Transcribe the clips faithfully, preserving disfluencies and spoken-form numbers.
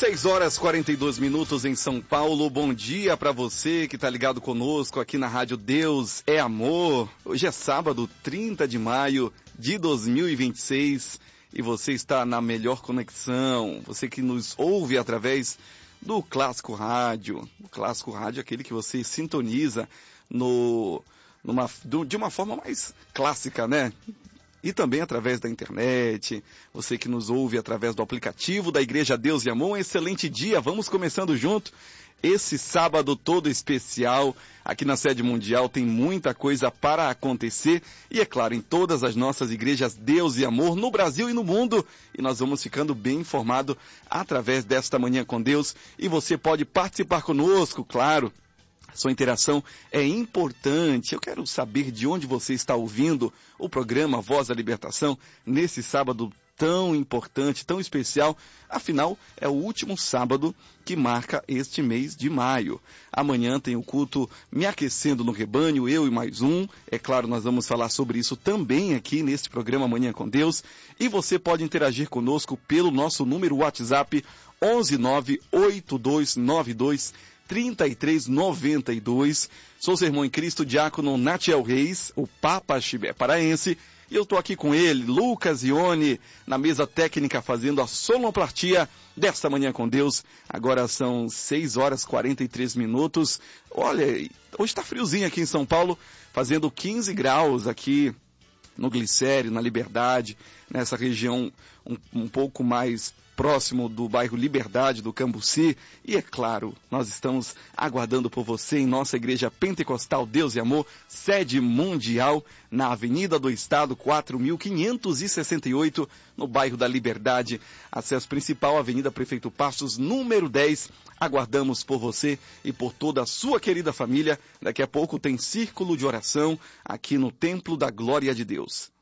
seis horas e quarenta e dois minutos em São Paulo. Bom dia para você que está ligado conosco aqui na Rádio Deus é Amor. Hoje é sábado, trinta de maio de dois mil e vinte e seis e você está na melhor conexão. Você que nos ouve através do Clássico Rádio. O Clássico Rádio é aquele que você sintoniza no, numa, de uma forma mais clássica, né? E também através da internet, você que nos ouve através do aplicativo da Igreja Deus e Amor, um excelente dia, vamos começando junto. Esse sábado todo especial, aqui na sede mundial, tem muita coisa para acontecer. E é claro, em todas as nossas igrejas Deus e Amor, no Brasil e no mundo. E nós vamos ficando bem informados através desta Manhã com Deus. E você pode participar conosco, claro. Sua interação é importante. Eu quero saber de onde você está ouvindo o programa Voz da Libertação nesse sábado tão importante, tão especial. Afinal, é o último sábado que marca este mês de maio. Amanhã tem o culto Me Aquecendo no Rebanho, eu e mais um. É claro, nós vamos falar sobre isso também aqui neste programa Manhã com Deus. E você pode interagir conosco pelo nosso número WhatsApp onze nove oito dois nove dois trinta e três noventa e dois. Sou seu irmão em Cristo, diácono Natiel Reis, o Papa Chibé paraense, e eu estou aqui com ele, Lucas Ione, na mesa técnica fazendo a sonoplastia desta Manhã com Deus. Agora são seis horas e quarenta e três minutos. Olha, hoje está friozinho aqui em São Paulo, fazendo quinze graus aqui no Glicério, na Liberdade, nessa região um, um pouco mais próximo do bairro Liberdade, do Cambuci. E é claro, nós estamos aguardando por você em nossa Igreja Pentecostal Deus e Amor, sede mundial, na Avenida do Estado, quatro mil quinhentos e sessenta e oito, no bairro da Liberdade, acesso principal, Avenida Prefeito Passos, número dez. Aguardamos por você e por toda a sua querida família. Daqui a pouco tem círculo de oração aqui no Templo da Glória de Deus.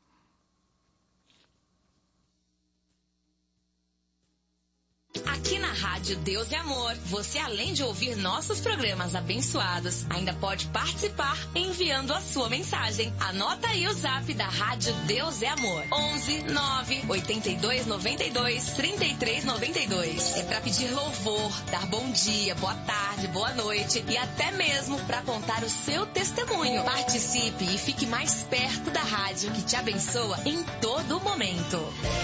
Aqui na Rádio Deus e Amor, você além de ouvir nossos programas abençoados, ainda pode participar enviando a sua mensagem. Anota aí o zap da Rádio Deus e Amor, onze nove oito dois nove dois trinta e três noventa e dois. É para pedir louvor, dar bom dia, boa tarde, boa noite e até mesmo para contar o seu testemunho. Participe e fique mais perto da rádio que te abençoa em todo momento.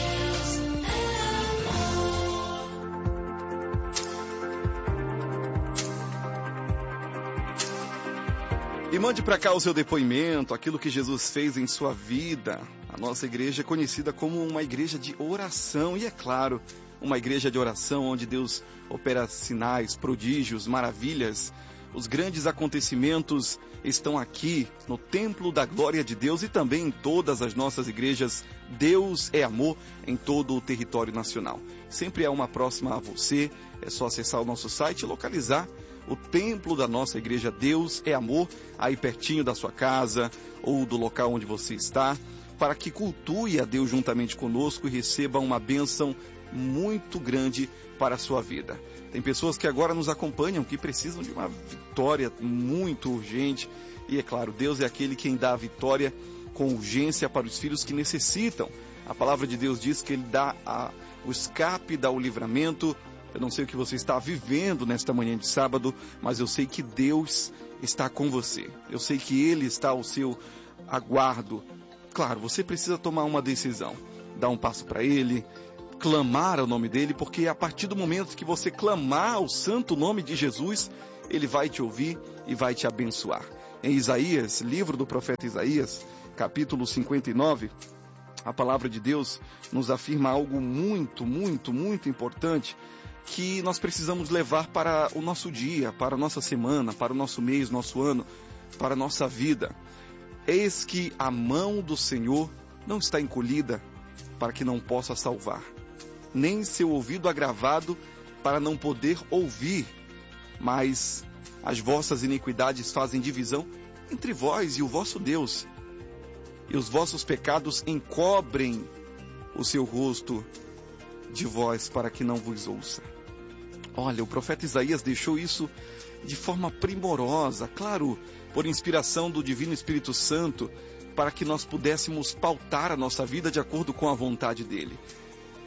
E mande para cá o seu depoimento, aquilo que Jesus fez em sua vida. A nossa igreja é conhecida como uma igreja de oração. E é claro, uma igreja de oração onde Deus opera sinais, prodígios, maravilhas. Os grandes acontecimentos estão aqui no Templo da Glória de Deus e também em todas as nossas igrejas. Deus é Amor em todo o território nacional. Sempre há uma próxima a você. É só acessar o nosso site e localizar o templo da nossa igreja Deus é Amor, aí pertinho da sua casa ou do local onde você está, para que cultue a Deus juntamente conosco e receba uma bênção muito grande para a sua vida. Tem pessoas que agora nos acompanham que precisam de uma vitória muito urgente e é claro, Deus é aquele quem dá a vitória com urgência para os filhos que necessitam. A palavra de Deus diz que Ele dá a, o escape, dá o livramento. Eu não sei o que você está vivendo nesta manhã de sábado, mas eu sei que Deus está com você. Eu sei que Ele está ao seu aguardo. Claro, você precisa tomar uma decisão, dar um passo para Ele, clamar ao nome dEle, porque a partir do momento que você clamar o santo nome de Jesus, Ele vai te ouvir e vai te abençoar. Em Isaías, livro do profeta Isaías, capítulo cinquenta e nove, a palavra de Deus nos afirma algo muito, muito, muito importante, que nós precisamos levar para o nosso dia, para a nossa semana, para o nosso mês, nosso ano, para a nossa vida. Eis que a mão do Senhor não está encolhida para que não possa salvar, nem seu ouvido agravado para não poder ouvir, mas as vossas iniquidades fazem divisão entre vós e o vosso Deus, e os vossos pecados encobrem o seu rosto de vós para que não vos ouça. Olha, o profeta Isaías deixou isso de forma primorosa, claro, por inspiração do Divino Espírito Santo, para que nós pudéssemos pautar a nossa vida de acordo com a vontade dele.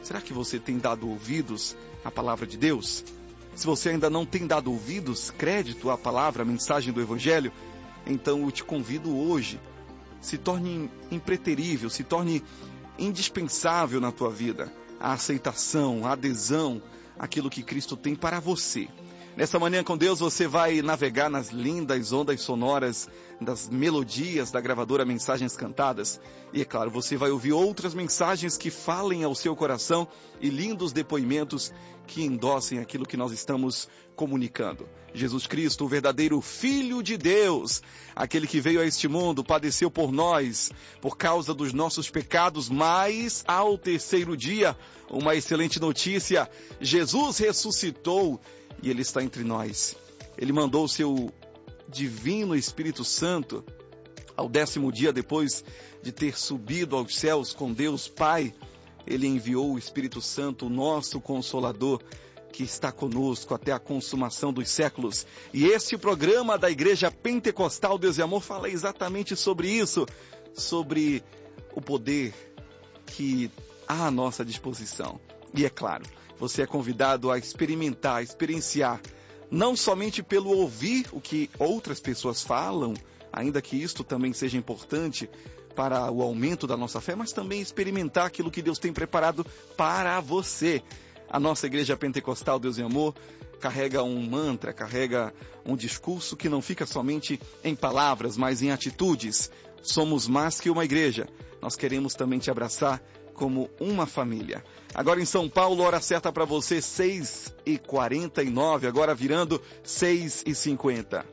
Será que você tem dado ouvidos à palavra de Deus? Se você ainda não tem dado ouvidos, crédito à palavra, à mensagem do Evangelho, então eu te convido hoje, se torne impreterível, se torne indispensável na tua vida a aceitação, a adesão àquilo que Cristo tem para você. Nessa manhã com Deus você vai navegar nas lindas ondas sonoras das melodias da gravadora Mensagens Cantadas. E é claro, você vai ouvir outras mensagens que falem ao seu coração e lindos depoimentos que endossem aquilo que nós estamos comunicando. Jesus Cristo, o verdadeiro Filho de Deus, aquele que veio a este mundo, padeceu por nós, por causa dos nossos pecados, mas ao terceiro dia, uma excelente notícia, Jesus ressuscitou e Ele está entre nós. Ele mandou o seu divino Espírito Santo ao décimo dia depois de ter subido aos céus com Deus Pai. Ele enviou o Espírito Santo, o nosso Consolador, que está conosco até a consumação dos séculos. E este programa da Igreja Pentecostal Deus e Amor fala exatamente sobre isso, sobre o poder que há à nossa disposição. E é claro, você é convidado a experimentar, a experienciar, não somente pelo ouvir o que outras pessoas falam, ainda que isto também seja importante para o aumento da nossa fé, mas também experimentar aquilo que Deus tem preparado para você. A nossa Igreja Pentecostal Deus e Amor carrega um mantra, carrega um discurso que não fica somente em palavras, mas em atitudes. Somos mais que uma igreja. Nós queremos também te abraçar como uma família. Agora em São Paulo, hora certa para você, seis e quarenta e nove, agora virando seis e cinquenta.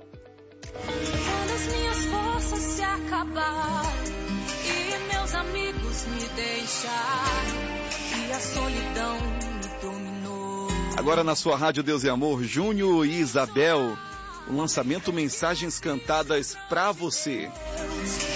Quando as minhas forças se acabarem e meus amigos me deixarem e a solidão me dominou. Agora na sua rádio Deus e Amor, Júnior e Isabel, o lançamento Mensagens Cantadas para você.